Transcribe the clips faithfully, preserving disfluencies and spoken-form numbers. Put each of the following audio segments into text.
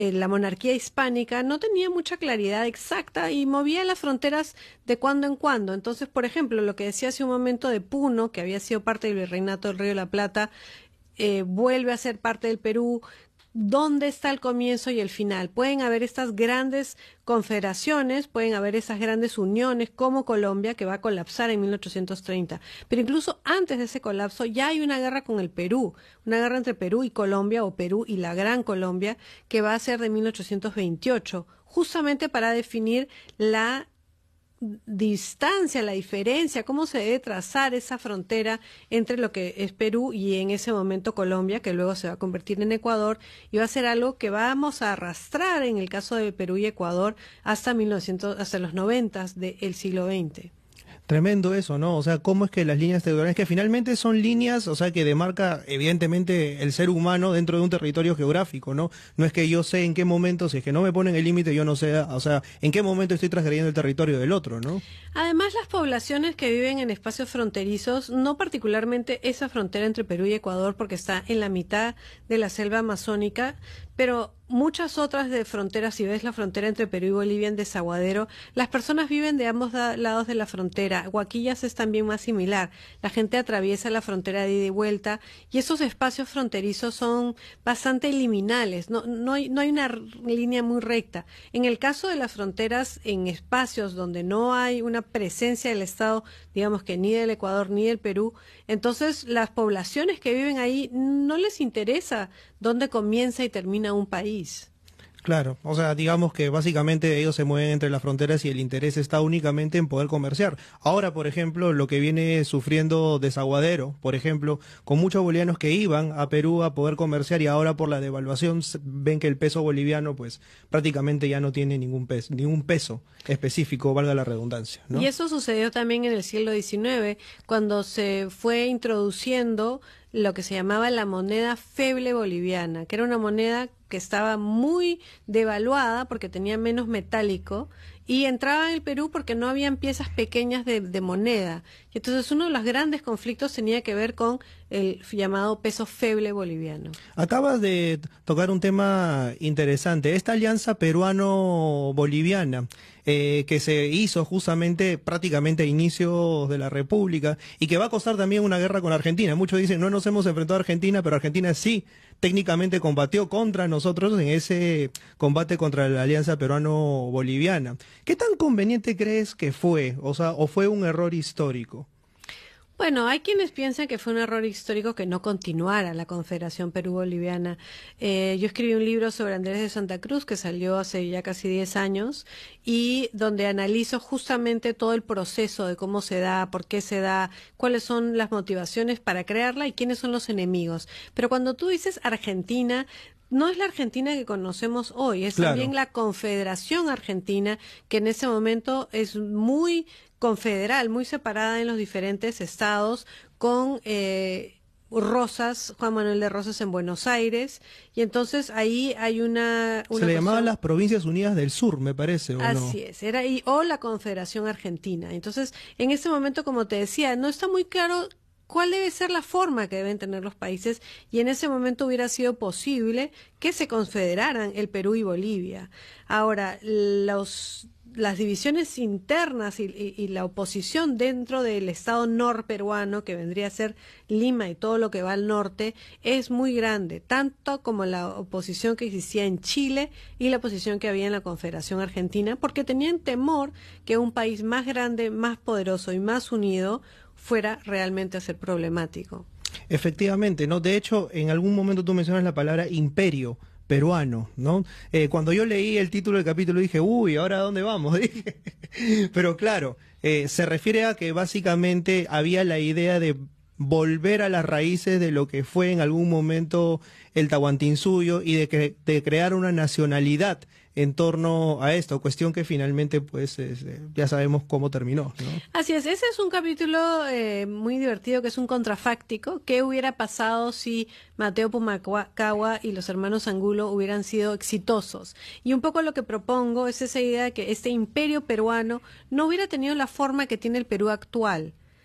eh, la monarquía hispánica no tenía mucha claridad exacta y movía las fronteras de cuando en cuando. Entonces, por ejemplo, lo que decía hace un momento de Puno, que había sido parte del virreinato del Río de la Plata, eh, vuelve a ser parte del Perú. ¿Dónde está el comienzo y el final? Pueden haber estas grandes confederaciones, pueden haber esas grandes uniones como Colombia, que va a colapsar en mil ochocientos treinta. Pero incluso antes de ese colapso ya hay una guerra con el Perú, una guerra entre Perú y Colombia, o Perú y la Gran Colombia, que va a ser de mil ochocientos veintiocho, justamente para definir la distancia, la diferencia, cómo se debe trazar esa frontera entre lo que es Perú y en ese momento Colombia, que luego se va a convertir en Ecuador, y va a ser algo que vamos a arrastrar en el caso de Perú y Ecuador hasta mil novecientos, hasta los noventas del siglo veinte. Tremendo eso, ¿no? O sea, cómo es que las líneas territoriales, que finalmente son líneas, o sea, que demarca evidentemente el ser humano dentro de un territorio geográfico, ¿no? No es que yo sé en qué momento, si es que no me ponen el límite, yo no sé, o sea, en qué momento estoy transgrediendo el territorio del otro, ¿no? Además, las poblaciones que viven en espacios fronterizos, no particularmente esa frontera entre Perú y Ecuador, porque está en la mitad de la selva amazónica, pero muchas otras de fronteras, si ves la frontera entre Perú y Bolivia en Desaguadero, las personas viven de ambos lados de la frontera. Huaquillas es también más similar. La gente atraviesa la frontera de ida y vuelta y esos espacios fronterizos son bastante liminales. No, no hay, no hay una línea muy recta. En el caso de las fronteras en espacios donde no hay una presencia del Estado, digamos que ni del Ecuador ni del Perú, entonces las poblaciones que viven ahí no les interesa dónde comienza y termina un país. Claro, o sea, digamos que básicamente ellos se mueven entre las fronteras y el interés está únicamente en poder comerciar. Ahora, por ejemplo, lo que viene sufriendo Desaguadero, por ejemplo, con muchos bolivianos que iban a Perú a poder comerciar y ahora por la devaluación ven que el peso boliviano pues prácticamente ya no tiene ningún peso, ningún peso específico, valga la redundancia, ¿no? Y eso sucedió también en el siglo diecinueve, cuando se fue introduciendo lo que se llamaba la moneda feble boliviana, que era una moneda que estaba muy devaluada porque tenía menos metálico y entraba en el Perú porque no habían piezas pequeñas de, de moneda. Y entonces uno de los grandes conflictos tenía que ver con el llamado peso feble boliviano. Acabas de tocar un tema interesante, esta alianza peruano-boliviana eh, que se hizo justamente prácticamente a inicios de la República y que va a costar también una guerra con Argentina. Muchos dicen no nos hemos enfrentado a Argentina, pero Argentina sí técnicamente combatió contra nosotros en ese combate contra la alianza peruano-boliviana. ¿Qué tan conveniente crees que fue? O sea, ¿o fue un error histórico? Bueno, hay quienes piensan que fue un error histórico que no continuara la Confederación Perú-Boliviana. Eh, yo escribí un libro sobre Andrés de Santa Cruz que salió hace ya casi diez años y donde analizo justamente todo el proceso de cómo se da, por qué se da, cuáles son las motivaciones para crearla y quiénes son los enemigos. Pero cuando tú dices Argentina, no es la Argentina que conocemos hoy, es Claro. también la Confederación Argentina, que en ese momento es muy confederal, muy separada en los diferentes estados, con eh, Rosas, Juan Manuel de Rosas en Buenos Aires, y entonces ahí hay una... una Se le llamaban cuestión- las Provincias Unidas del Sur, me parece, ¿o no? Así es, era ahí, o la Confederación Argentina. Entonces, en ese momento, como te decía, no está muy claro cuál debe ser la forma que deben tener los países y en ese momento hubiera sido posible que se confederaran el Perú y Bolivia. Ahora, los, las divisiones internas y, y, y la oposición dentro del Estado norperuano, que vendría a ser Lima y todo lo que va al norte, es muy grande, tanto como la oposición que existía en Chile y la oposición que había en la Confederación Argentina, porque tenían temor que un país más grande, más poderoso y más unido fuera realmente a ser problemático. Efectivamente, ¿no? De hecho, en algún momento tú mencionas la palabra imperio peruano, ¿no? Eh, cuando yo leí el título del capítulo dije, uy, ¿ahora a dónde vamos? Dije. Pero claro, eh, se refiere a que básicamente había la idea de volver a las raíces de lo que fue en algún momento el Tahuantinsuyo y de, que, de crear una nacionalidad en torno a esto, cuestión que finalmente pues es, eh, ya sabemos cómo terminó, ¿no? Así es, ese es un capítulo eh, muy divertido que es un contrafáctico. ¿Qué hubiera pasado si Mateo Pumacahua y los hermanos Angulo hubieran sido exitosos? Y un poco lo que propongo es esa idea de que este imperio peruano no hubiera tenido la forma que tiene el Perú actual.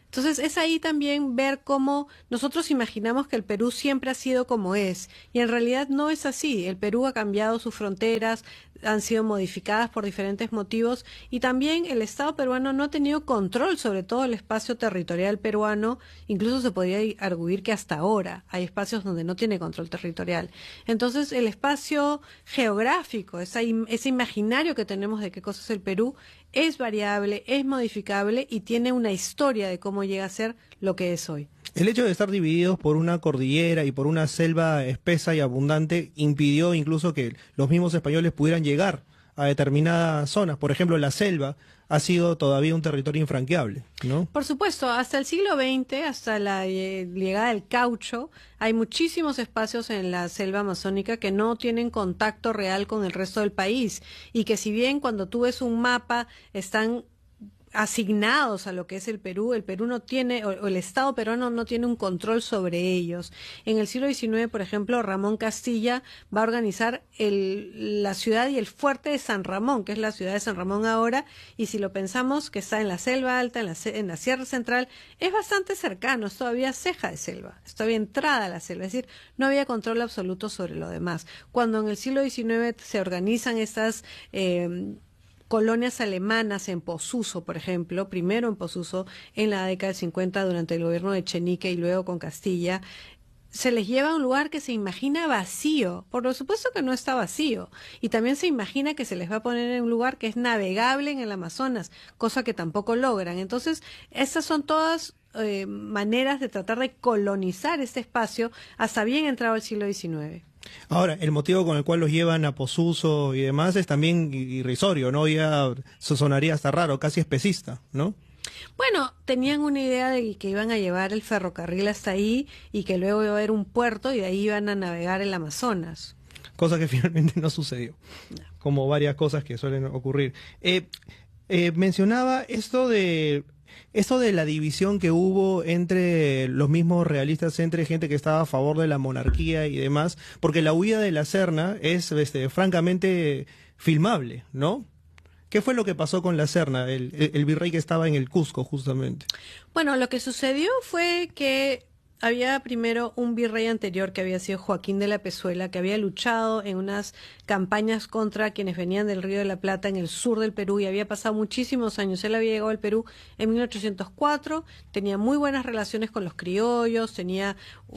Entonces es ahí también ver cómo nosotros imaginamos que el Perú siempre ha sido como es, y en realidad no es así. El Perú ha cambiado sus fronteras, han sido modificadas por diferentes motivos, y también el Estado peruano no ha tenido control sobre todo el espacio territorial peruano. Incluso se podría arguir que hasta ahora hay espacios donde no tiene control territorial. Entonces el espacio geográfico, esa, ese imaginario que tenemos de qué cosa es el Perú, es variable, es modificable y tiene una historia de cómo llega a ser lo que es hoy. El hecho de estar divididos por una cordillera y por una selva espesa y abundante impidió incluso que los mismos españoles pudieran llegar a determinadas zonas. Por ejemplo, la selva ha sido todavía un territorio infranqueable, ¿no? Por supuesto, hasta el siglo veinte, hasta la eh, llegada del caucho, hay muchísimos espacios en la selva amazónica que no tienen contacto real con el resto del país, y que si bien cuando tú ves un mapa están asignados a lo que es el Perú, el Perú no tiene, o el Estado peruano no tiene un control sobre ellos. En el siglo diecinueve, por ejemplo, Ramón Castilla va a organizar el, la ciudad y el fuerte de San Ramón, que es la ciudad de San Ramón ahora, y si lo pensamos, que está en la selva alta, en la, en la Sierra Central, es bastante cercano, es todavía ceja de selva, es todavía entrada a la selva, es decir, no había control absoluto sobre lo demás. Cuando en el siglo diecinueve se organizan estas eh, colonias alemanas en Posuso, por ejemplo, primero en Posuso en la década del cincuenta durante el gobierno de Echenique y luego con Castilla, se les lleva a un lugar que se imagina vacío. Por supuesto que no está vacío, y también se imagina que se les va a poner en un lugar que es navegable en el Amazonas, cosa que tampoco logran. Entonces, estas son todas eh, maneras de tratar de colonizar este espacio hasta bien entrado el siglo diecinueve. Ahora, el motivo con el cual los llevan a Posuso y demás es también irrisorio, ¿no? Ya sonaría hasta raro, casi especista, ¿no? Bueno, tenían una idea de que iban a llevar el ferrocarril hasta ahí y que luego iba a haber un puerto y de ahí iban a navegar el Amazonas. Cosa que finalmente no sucedió, no. Como varias cosas que suelen ocurrir. Eh, eh, mencionaba esto de... Esto de la división que hubo entre los mismos realistas, entre gente que estaba a favor de la monarquía y demás, porque la huida de la Serna es este, francamente filmable, ¿no? ¿Qué fue lo que pasó con la Serna, el, el, el virrey que estaba en el Cusco, justamente? Bueno, lo que sucedió fue que había primero un virrey anterior que había sido Joaquín de la Pezuela, que había luchado en unas campañas contra quienes venían del Río de la Plata en el sur del Perú, y había pasado muchísimos años. Él había llegado al Perú en mil ochocientos cuatro, tenía muy buenas relaciones con los criollos, tenía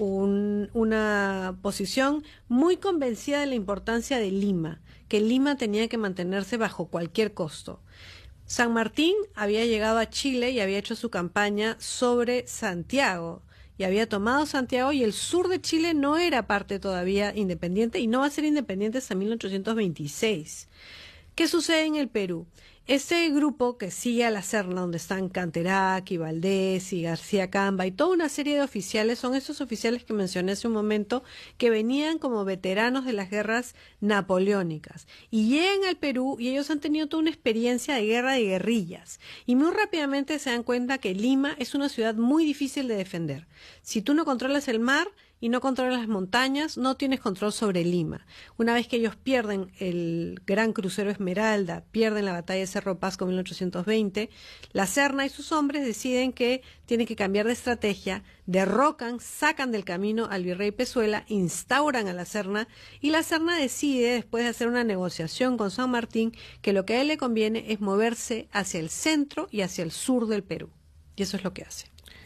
un, una posición muy convencida de la importancia de Lima, que Lima tenía que mantenerse bajo cualquier costo. San Martín había llegado a Chile y había hecho su campaña sobre Santiago, y había tomado Santiago, y el sur de Chile no era parte todavía independiente y no va a ser independiente hasta mil ochocientos veintiséis. ¿Qué sucede en el Perú? Este grupo que sigue a la Serna, donde están Canterac y Valdés y García Camba y toda una serie de oficiales, son esos oficiales que mencioné hace un momento, que venían como veteranos de las guerras napoleónicas y llegan al Perú, y ellos han tenido toda una experiencia de guerra de guerrillas, y muy rápidamente se dan cuenta que Lima es una ciudad muy difícil de defender. Si tú no controlas el mar y no controlas las montañas, no tienes control sobre Lima. Una vez que ellos pierden el gran crucero Esmeralda, pierden la batalla de Cerro Pasco en mil ochocientos veinte, la Serna y sus hombres deciden que tienen que cambiar de estrategia, derrocan, sacan del camino al virrey Pezuela, instauran a la Serna, y la Serna decide, después de hacer una negociación con San Martín, que lo que a él le conviene es moverse hacia el centro y hacia el sur del Perú. Y eso es lo que hace.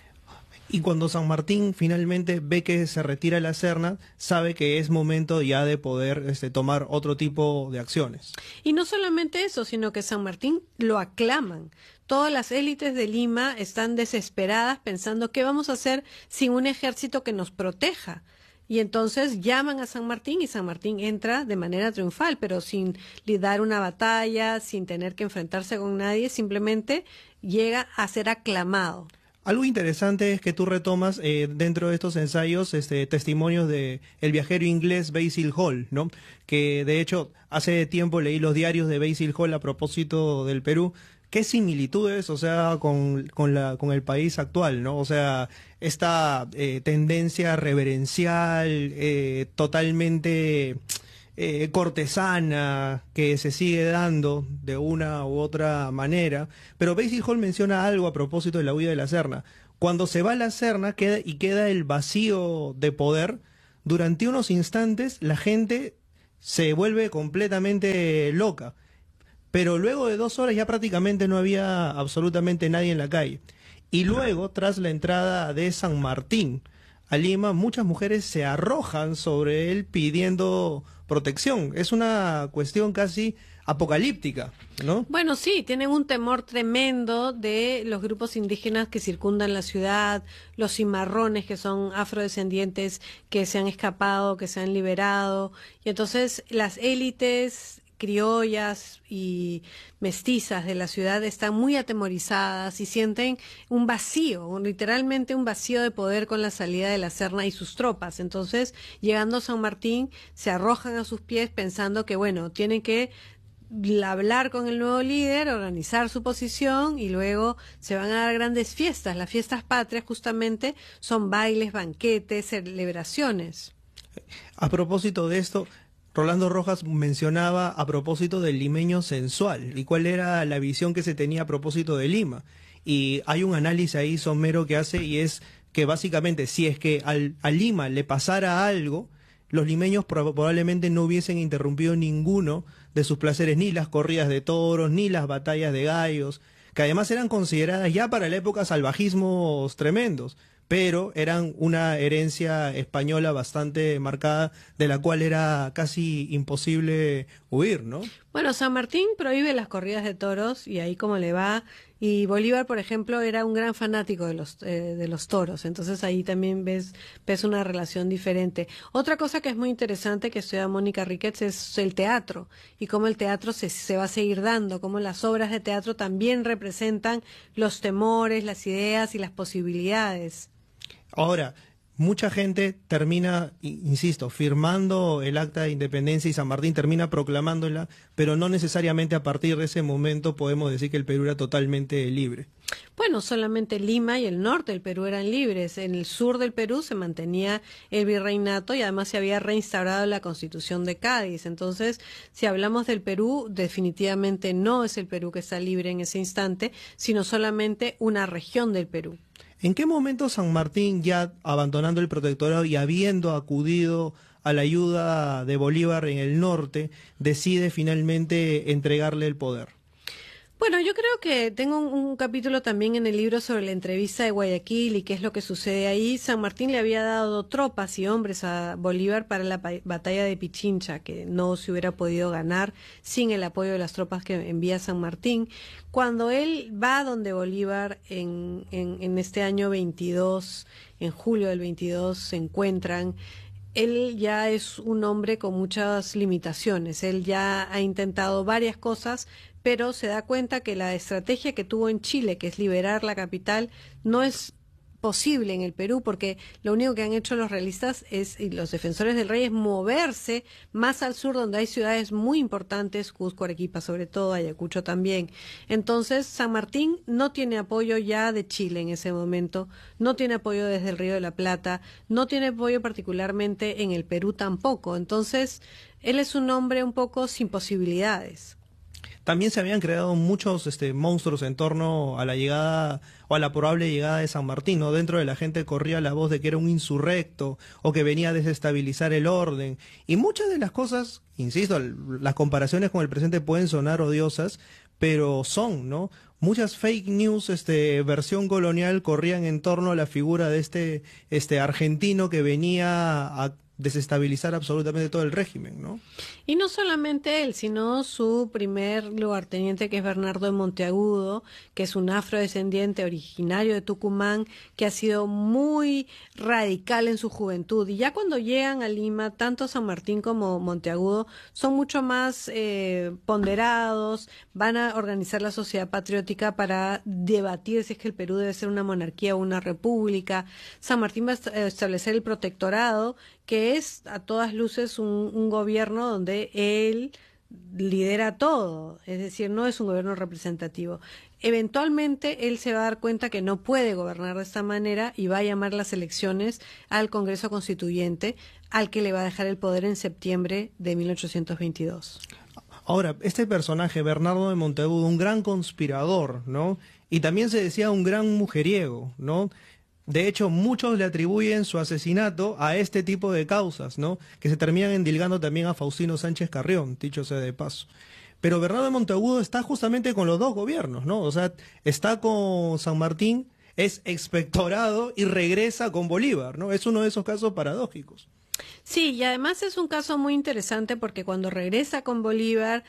Y cuando San Martín finalmente ve que se retira la Serna, sabe que es momento ya de poder este, tomar otro tipo de acciones. Y no solamente eso, sino que San Martín lo aclaman. Todas las élites de Lima están desesperadas pensando qué vamos a hacer sin un ejército que nos proteja. Y entonces llaman a San Martín, y San Martín entra de manera triunfal, pero sin dar una batalla, sin tener que enfrentarse con nadie, simplemente llega a ser aclamado. Algo interesante es que tú retomas eh, dentro de estos ensayos este, testimonios de el viajero inglés Basil Hall, ¿no? Que de hecho hace tiempo leí los diarios de Basil Hall a propósito del Perú. ¿Qué similitudes, o sea, con, con, la, con el país actual, ¿no? O sea, esta eh, tendencia reverencial, eh, totalmente eh, cortesana que se sigue dando de una u otra manera. Pero Basie Hall menciona algo a propósito de la huida de la Serna. Cuando se va la Serna queda, y queda el vacío de poder, durante unos instantes la gente se vuelve completamente loca. Pero luego de dos horas ya prácticamente no había absolutamente nadie en la calle. Y luego, tras la entrada de San Martín a Lima, muchas mujeres se arrojan sobre él pidiendo protección. Es una cuestión casi apocalíptica, ¿no? Bueno, sí, tienen un temor tremendo de los grupos indígenas que circundan la ciudad, los cimarrones, que son afrodescendientes que se han escapado, que se han liberado, y entonces las élites criollas y mestizas de la ciudad están muy atemorizadas y sienten un vacío, literalmente un vacío de poder con la salida de la Serna y sus tropas. Entonces, llegando a San Martín, se arrojan a sus pies pensando que, bueno, tienen que hablar con el nuevo líder, organizar su posición y luego se van a dar grandes fiestas. Las fiestas patrias justamente son bailes, banquetes, celebraciones. A propósito de esto, Rolando Rojas mencionaba a propósito del limeño sensual y cuál era la visión que se tenía a propósito de Lima. Y hay un análisis ahí somero que hace y es que básicamente si es que al, a Lima le pasara algo, los limeños probablemente no hubiesen interrumpido ninguno de sus placeres, ni las corridas de toros, ni las batallas de gallos, que además eran consideradas ya para la época salvajismos tremendos, pero eran una herencia española bastante marcada, de la cual era casi imposible huir, ¿no? Bueno, San Martín prohíbe las corridas de toros y ahí como le va, y Bolívar, por ejemplo, era un gran fanático de los eh, de los toros, entonces ahí también ves ves una relación diferente. Otra cosa que es muy interesante que estudia Mónica Ricketts es el teatro y cómo el teatro se, se va a seguir dando, cómo las obras de teatro también representan los temores, las ideas y las posibilidades. Ahora, mucha gente termina, insisto, firmando el acta de independencia y San Martín termina proclamándola, pero no necesariamente a partir de ese momento podemos decir que el Perú era totalmente libre. Bueno, solamente Lima y el norte del Perú eran libres. En el sur del Perú se mantenía el virreinato y además se había reinstaurado la Constitución de Cádiz. Entonces, si hablamos del Perú, definitivamente no es el Perú que está libre en ese instante, sino solamente una región del Perú. ¿En qué momento San Martín, ya abandonando el protectorado y habiendo acudido a la ayuda de Bolívar en el norte, decide finalmente entregarle el poder? Bueno, yo creo que tengo un, un capítulo también en el libro sobre la entrevista de Guayaquil y qué es lo que sucede ahí. San Martín le había dado tropas y hombres a Bolívar para la batalla de Pichincha, que no se hubiera podido ganar sin el apoyo de las tropas que envía San Martín. Cuando él va donde Bolívar en, en, en este año veintidós, en julio del veintidós, se encuentran. Él ya es un hombre con muchas limitaciones. Él ya ha intentado varias cosas, pero se da cuenta que la estrategia que tuvo en Chile, que es liberar la capital, no es posible en el Perú, porque lo único que han hecho los realistas es, y los defensores del rey, es moverse más al sur, donde hay ciudades muy importantes, Cusco, Arequipa sobre todo, Ayacucho también. Entonces, San Martín no tiene apoyo ya de Chile en ese momento, no tiene apoyo desde el Río de la Plata, no tiene apoyo particularmente en el Perú tampoco. Entonces, él es un hombre un poco sin posibilidades. También se habían creado muchos este, monstruos en torno a la llegada o a la probable llegada de San Martín, ¿no? Dentro de la gente corría la voz de que era un insurrecto o que venía a desestabilizar el orden. Y muchas de las cosas, insisto, las comparaciones con el presente pueden sonar odiosas, pero son, ¿no? Muchas fake news, este, versión colonial, corrían en torno a la figura de este, este argentino que venía a desestabilizar absolutamente todo el régimen, ¿no? Y no solamente él, sino su primer lugarteniente, que es Bernardo de Monteagudo, que es un afrodescendiente originario de Tucumán, que ha sido muy radical en su juventud. Y ya cuando llegan a Lima, tanto San Martín como Monteagudo son mucho más eh, ponderados, van a organizar la sociedad patriótica para debatir si es que el Perú debe ser una monarquía o una república. San Martín va a establecer el protectorado, que es a todas luces un, un gobierno donde él lidera todo, es decir, no es un gobierno representativo. Eventualmente él se va a dar cuenta que no puede gobernar de esta manera y va a llamar las elecciones al Congreso Constituyente, al que le va a dejar el poder en septiembre de mil ochocientos veintidós. Ahora, este personaje, Bernardo de Monteagudo, un gran conspirador, ¿no? Y también se decía un gran mujeriego, ¿no? De hecho, muchos le atribuyen su asesinato a este tipo de causas, ¿no? Que se terminan endilgando también a Faustino Sánchez Carrión, dicho sea de paso. Pero Bernardo de Monteagudo está justamente con los dos gobiernos, ¿no? O sea, está con San Martín, es expectorado y regresa con Bolívar, ¿no? Es uno de esos casos paradójicos. Sí, y además es un caso muy interesante porque cuando regresa con Bolívar,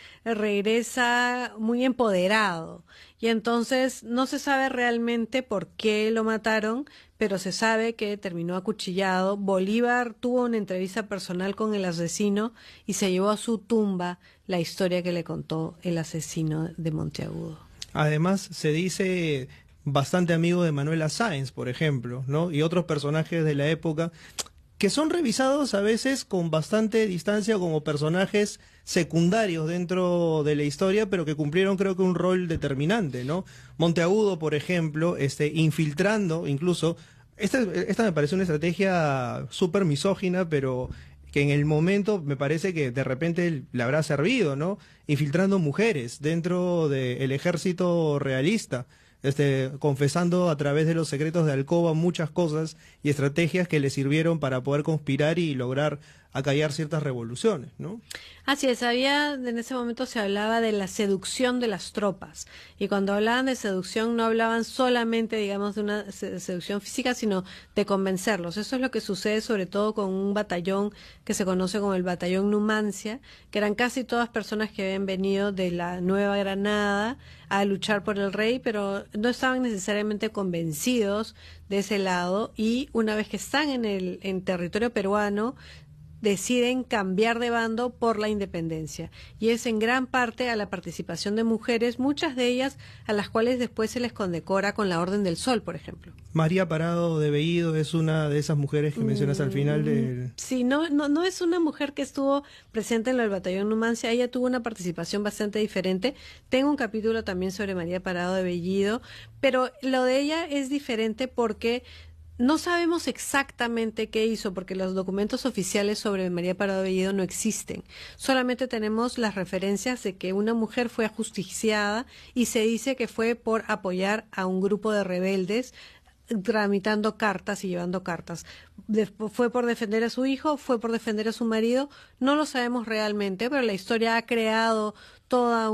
regresa muy empoderado. Y entonces no se sabe realmente por qué lo mataron, pero se sabe que terminó acuchillado. Bolívar tuvo una entrevista personal con el asesino y se llevó a su tumba la historia que le contó el asesino de Monteagudo. Además, se dice bastante amigo de Manuela Sáenz, por ejemplo, ¿no? Y otros personajes de la época, que son revisados a veces con bastante distancia como personajes secundarios dentro de la historia, pero que cumplieron creo que un rol determinante, ¿no? Monteagudo, por ejemplo, este, infiltrando incluso, esta, esta me parece una estrategia súper misógina, pero que en el momento me parece que de repente le habrá servido, ¿no? Infiltrando mujeres dentro del ejército realista. Este, confesando a través de los secretos de alcoba muchas cosas y estrategias que le sirvieron para poder conspirar y lograr acallar ciertas revoluciones, ¿no? Así es, había, en ese momento se hablaba de la seducción de las tropas, y cuando hablaban de seducción no hablaban solamente, digamos, de una seducción física, sino de convencerlos. Eso es lo que sucede sobre todo con un batallón que se conoce como el Batallón Numancia, que eran casi todas personas que habían venido de la Nueva Granada a luchar por el rey, pero no estaban necesariamente convencidos de ese lado, y una vez que están en el en territorio peruano, deciden cambiar de bando por la independencia. Y es en gran parte a la participación de mujeres, muchas de ellas a las cuales después se les condecora con la Orden del Sol, por ejemplo. María Parado de Bellido es una de esas mujeres que mencionas al final del... Sí, no, no, no es una mujer que estuvo presente en el Batallón Numancia, ella tuvo una participación bastante diferente. Tengo un capítulo también sobre María Parado de Bellido, pero lo de ella es diferente porque no sabemos exactamente qué hizo, porque los documentos oficiales sobre María Parado de Bellido no existen. Solamente tenemos las referencias de que una mujer fue ajusticiada y se dice que fue por apoyar a un grupo de rebeldes tramitando cartas y llevando cartas. De, fue por defender a su hijo, fue por defender a su marido, no lo sabemos realmente, pero la historia ha creado toda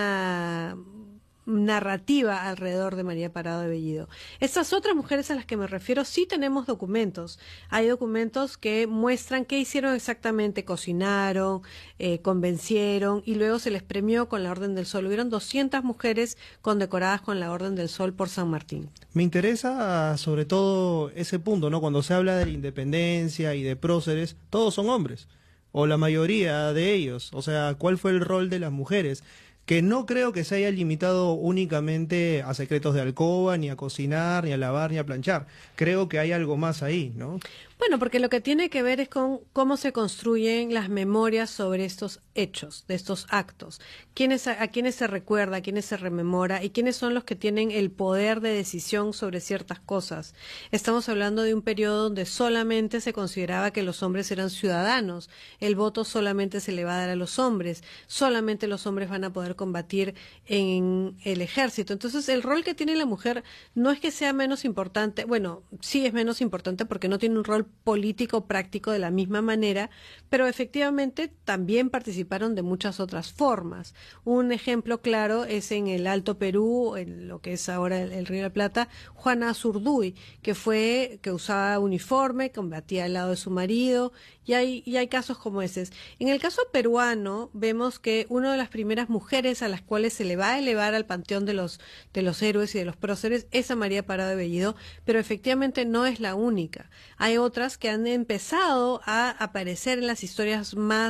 una narrativa alrededor de María Parado de Bellido. Estas otras mujeres a las que me refiero sí tenemos documentos. Hay documentos que muestran qué hicieron exactamente, cocinaron, eh, convencieron y luego se les premió con la Orden del Sol. Hubieron doscientas mujeres condecoradas con la Orden del Sol por San Martín. Me interesa sobre todo ese punto, ¿no? Cuando se habla de la independencia y de próceres, todos son hombres, o la mayoría de ellos. O sea, ¿cuál fue el rol de las mujeres? Que no creo que se haya limitado únicamente a secretos de alcoba, ni a cocinar, ni a lavar, ni a planchar. Creo que hay algo más ahí, ¿no? Bueno, porque lo que tiene que ver es con cómo se construyen las memorias sobre estos hechos, de estos actos. ¿Quiénes, a, a quiénes se recuerda, a quiénes se rememora y quiénes son los que tienen el poder de decisión sobre ciertas cosas. Estamos hablando de un periodo donde solamente se consideraba que los hombres eran ciudadanos, el voto solamente se le va a dar a los hombres, solamente los hombres van a poder combatir en el ejército. Entonces, el rol que tiene la mujer no es que sea menos importante, bueno, sí es menos importante porque no tiene un rol político práctico de la misma manera, pero efectivamente también participaron de muchas otras formas. Un ejemplo claro es en el Alto Perú, en lo que es ahora el, el Río de la Plata, Juana Azurduy, que fue, que usaba uniforme, combatía al lado de su marido, y hay, y hay casos como ese. En el caso peruano, vemos que una de las primeras mujeres a las cuales se le va a elevar al panteón de los, de los héroes y de los próceres es a María Parado de Bellido, pero efectivamente no es la única. Hay otras que han empezado a aparecer en las historias más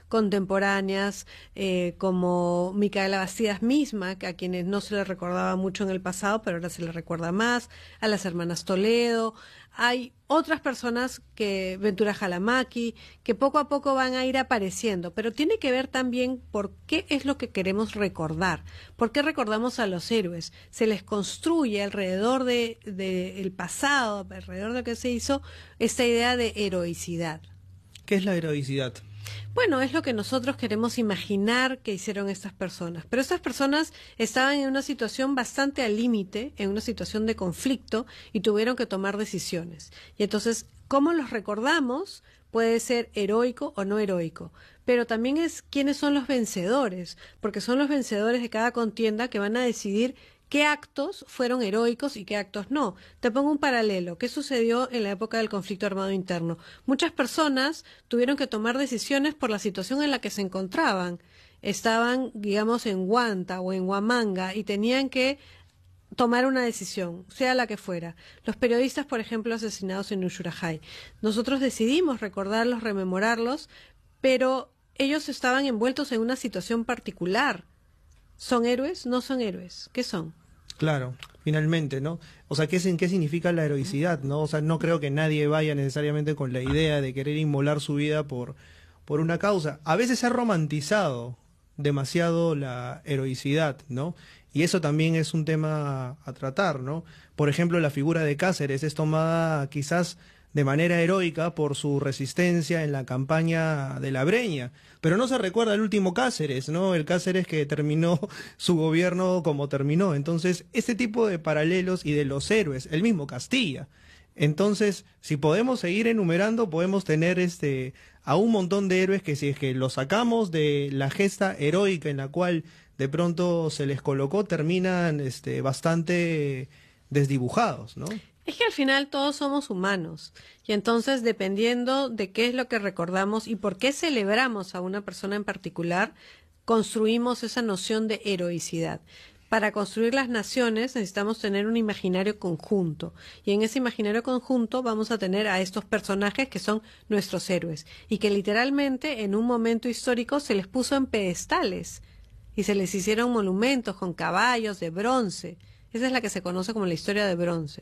contemporáneas, eh, como Micaela Bastidas misma, que a quienes no se le recordaba mucho en el pasado, pero ahora se le recuerda más, a las hermanas Toledo. Hay otras personas, que Ventura Jalamaki, que poco a poco van a ir apareciendo, pero tiene que ver también por qué es lo que queremos recordar, por qué recordamos a los héroes. Se les construye alrededor de, de el pasado, alrededor de lo que se hizo, esta idea de heroicidad. ¿Qué es la heroicidad? Bueno, es lo que nosotros queremos imaginar que hicieron estas personas. Pero estas personas estaban en una situación bastante al límite, en una situación de conflicto, y tuvieron que tomar decisiones. Y entonces, ¿cómo los recordamos? Puede ser heroico o no heroico. Pero también es quiénes son los vencedores, porque son los vencedores de cada contienda que van a decidir qué actos fueron heroicos y qué actos no. Te pongo un paralelo. ¿Qué sucedió en la época del conflicto armado interno? Muchas personas tuvieron que tomar decisiones por la situación en la que se encontraban. Estaban, digamos, en Huanta o en Huamanga y tenían que tomar una decisión, sea la que fuera. Los periodistas, por ejemplo, asesinados en Ushurajay. Nosotros decidimos recordarlos, rememorarlos, pero ellos estaban envueltos en una situación particular. ¿Son héroes? ¿No son héroes? ¿Qué son? Claro, finalmente, ¿no? O sea, ¿qué, ¿qué significa la heroicidad, no? O sea, no creo que nadie vaya necesariamente con la idea de querer inmolar su vida por, por una causa. A veces se ha romantizado demasiado la heroicidad, ¿no? Y eso también es un tema a tratar, ¿no? Por ejemplo, la figura de Cáceres es tomada quizás de manera heroica por su resistencia en la campaña de la Breña, pero no se recuerda el último Cáceres, ¿no? El Cáceres que terminó su gobierno como terminó. Entonces, este tipo de paralelos y de los héroes, el mismo Castilla. Entonces, si podemos seguir enumerando, podemos tener este a un montón de héroes que, si es que los sacamos de la gesta heroica en la cual de pronto se les colocó, terminan este bastante desdibujados, ¿no? Es que al final todos somos humanos y entonces, dependiendo de qué es lo que recordamos y por qué celebramos a una persona en particular, construimos esa noción de heroicidad. Para construir las naciones necesitamos tener un imaginario conjunto, y en ese imaginario conjunto vamos a tener a estos personajes que son nuestros héroes y que literalmente en un momento histórico se les puso en pedestales y se les hicieron monumentos con caballos de bronce. Esa es la que se conoce como la historia de bronce.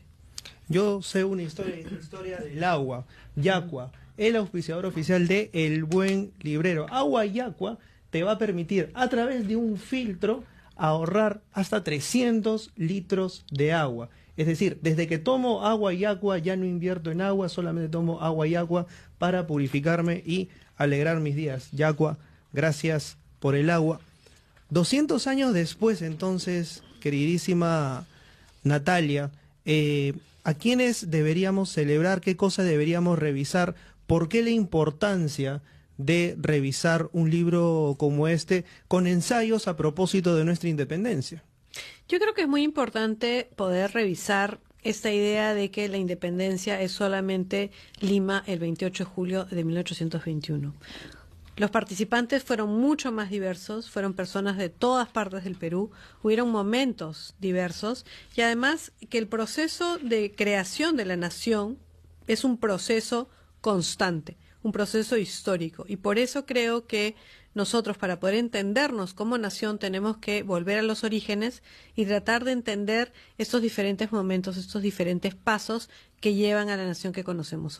Yo sé una historia, la historia del agua, Yacua, el auspiciador oficial de El Buen Librero. Agua Yacua te va a permitir, a través de un filtro, ahorrar hasta trescientos litros de agua. Es decir, desde que tomo agua Yacua ya no invierto en agua, solamente tomo agua Yacua para purificarme y alegrar mis días. Yacua, gracias por el agua. doscientos años después, entonces, queridísima Natalia, eh, ¿a quiénes deberíamos celebrar? ¿Qué cosas deberíamos revisar? ¿Por qué la importancia de revisar un libro como este con ensayos a propósito de nuestra independencia? Yo creo que es muy importante poder revisar esta idea de que la independencia es solamente Lima el veintiocho de julio de mil ochocientos veintiuno. Los participantes fueron mucho más diversos, fueron personas de todas partes del Perú, hubieron momentos diversos y además que el proceso de creación de la nación es un proceso constante, un proceso histórico, y por eso creo que nosotros, para poder entendernos como nación, tenemos que volver a los orígenes y tratar de entender estos diferentes momentos, estos diferentes pasos que llevan a la nación que conocemos.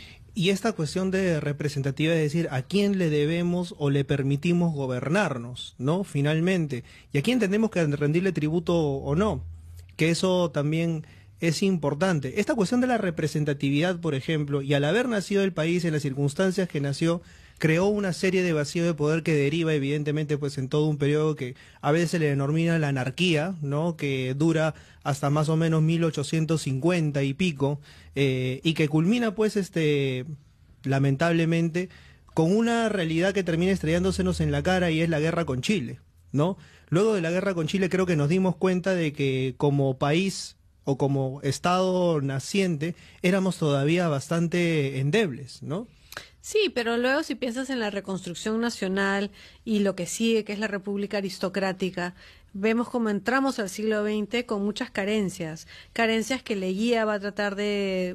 Y esta cuestión de representatividad, es decir, a quién le debemos o le permitimos gobernarnos, ¿no? Finalmente, y a quién tenemos que rendirle tributo o no, que eso también es importante. Esta cuestión de la representatividad, por ejemplo, y al haber nacido el país en las circunstancias que nació, creó una serie de vacíos de poder que deriva evidentemente pues en todo un periodo que a veces se le denomina la anarquía, ¿no? Que dura hasta más o menos mil ochocientos cincuenta y pico, eh, y que culmina pues este lamentablemente con una realidad que termina estrellándosenos en la cara, y es la guerra con Chile, ¿no? Luego de la guerra con Chile creo que nos dimos cuenta de que como país o como estado naciente éramos todavía bastante endebles, ¿no? Sí, pero luego si piensas en la reconstrucción nacional y lo que sigue, que es la República Aristocrática, vemos cómo entramos al siglo veinte con muchas carencias, carencias que Leguía va a tratar de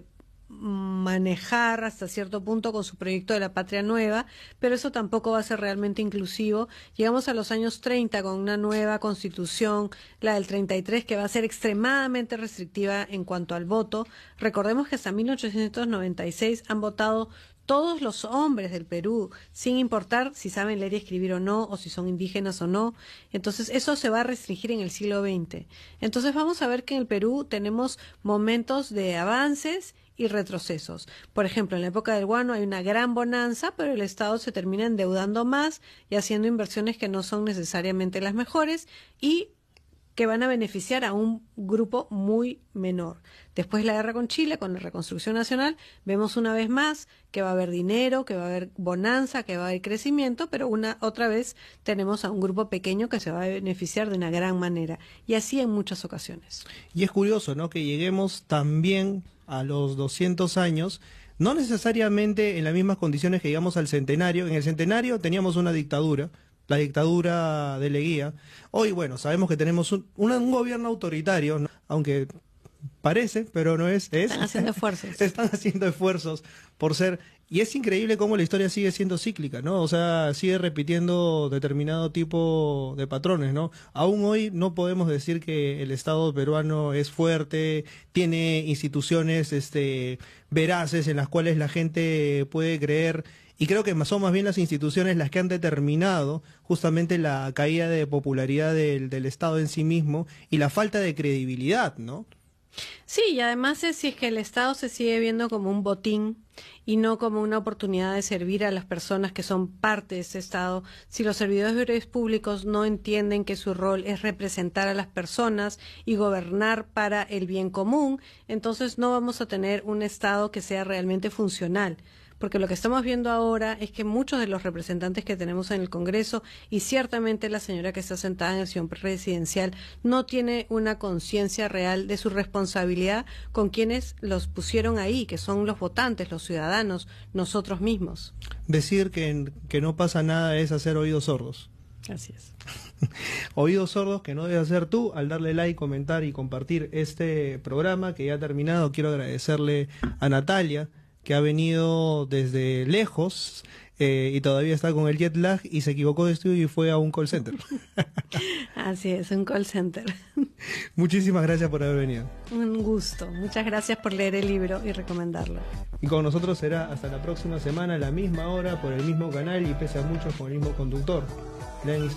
manejar hasta cierto punto con su proyecto de la Patria Nueva, pero eso tampoco va a ser realmente inclusivo. Llegamos a los años treinta con una nueva constitución, la del treinta y tres, que va a ser extremadamente restrictiva en cuanto al voto. Recordemos que hasta mil ochocientos noventa y seis han votado todos los hombres del Perú, sin importar si saben leer y escribir o no, o si son indígenas o no. Entonces, eso se va a restringir en el siglo veinte. Entonces, vamos a ver que en el Perú tenemos momentos de avances y retrocesos. Por ejemplo, en la época del guano hay una gran bonanza, pero el Estado se termina endeudando más y haciendo inversiones que no son necesariamente las mejores y que van a beneficiar a un grupo muy menor. Después de la guerra con Chile, con la reconstrucción nacional, vemos una vez más que va a haber dinero, que va a haber bonanza, que va a haber crecimiento, pero una otra vez tenemos a un grupo pequeño que se va a beneficiar de una gran manera. Y así en muchas ocasiones. Y es curioso, ¿no?, que lleguemos también a los doscientos años, no necesariamente en las mismas condiciones que llegamos al centenario. En el centenario teníamos una dictadura, la dictadura de Leguía. Hoy, bueno, sabemos que tenemos un, un, un gobierno autoritario, ¿no?, aunque parece, pero no es, es. Están haciendo esfuerzos. Están haciendo esfuerzos por ser. Y es increíble cómo la historia sigue siendo cíclica, ¿no? O sea, sigue repitiendo determinado tipo de patrones, ¿no? Aún hoy no podemos decir que el Estado peruano es fuerte, tiene instituciones este, veraces en las cuales la gente puede creer. Y creo que son más bien las instituciones las que han determinado justamente la caída de popularidad del, del Estado en sí mismo y la falta de credibilidad, ¿no? Sí, y además es si es que el Estado se sigue viendo como un botín y no como una oportunidad de servir a las personas que son parte de ese Estado, si los servidores públicos no entienden que su rol es representar a las personas y gobernar para el bien común, entonces no vamos a tener un Estado que sea realmente funcional. Porque lo que estamos viendo ahora es que muchos de los representantes que tenemos en el Congreso, y ciertamente la señora que está sentada en el sillón presidencial, no tiene una conciencia real de su responsabilidad con quienes los pusieron ahí, que son los votantes, los ciudadanos, nosotros mismos. Decir que, que no pasa nada es hacer oídos sordos. Así es. Oídos sordos que no debes hacer tú al darle like, comentar y compartir este programa que ya ha terminado. Quiero agradecerle a Natalia, que ha venido desde lejos eh, y todavía está con el jet lag y se equivocó de estudio y fue a un call center. Así es, un call center. Muchísimas gracias por haber venido. Un gusto. Muchas gracias por leer el libro y recomendarlo. Y con nosotros será hasta la próxima semana a la misma hora por el mismo canal y pese a muchos con el mismo conductor. Lean